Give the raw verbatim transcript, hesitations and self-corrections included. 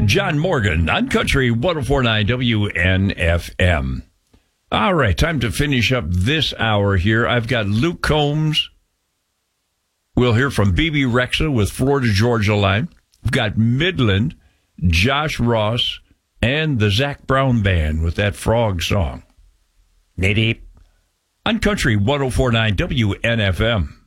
John Morgan on Country one oh four point nine W N F M. All right, time to finish up this hour here. I've got Luke Combs. We'll hear from B B Rexa with Florida Georgia Line. We've got Midland, Josh Ross, and the Zac Brown Band with that frog song. Nitty. On Country one oh four point nine W N F M.